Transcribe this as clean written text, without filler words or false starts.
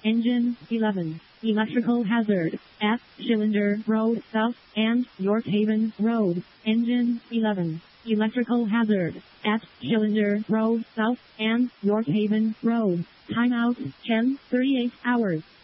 Engine 11. Electrical hazard at Schillinger Road South and York Haven Road. Engine 11. Electrical hazard at Schillinger Road South and York Haven Road. Timeout 10:38 hours.